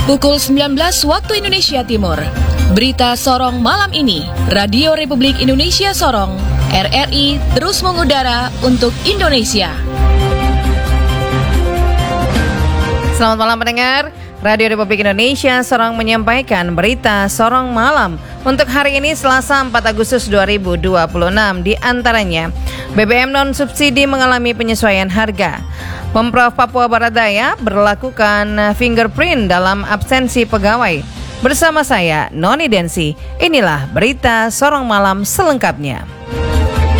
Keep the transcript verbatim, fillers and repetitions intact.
Pukul sembilan belas waktu Indonesia Timur. Berita Sorong malam ini, Radio Republik Indonesia Sorong, R R I terus mengudara untuk Indonesia. Selamat malam pendengar, Radio Republik Indonesia Sorong menyampaikan berita Sorong malam untuk hari ini Selasa empat Agustus dua ribu dua puluh enam. Di antaranya, B B M non-subsidi mengalami penyesuaian harga. Pemprov Papua Barat Daya berlakukan fingerprint dalam absensi pegawai. Bersama saya, Noni Densi. Inilah berita Sorong malam selengkapnya.